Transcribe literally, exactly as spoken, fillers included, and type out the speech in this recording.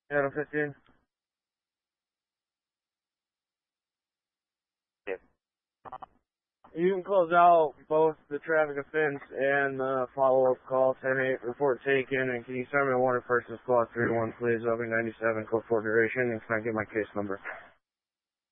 Adam fifteen. Yeah. You can close out both the traffic offense and the follow-up call. ten eight, report taken, and can you send me a warrant first clause three one, please? Over ninety-seven, code four duration, and can I get my case number?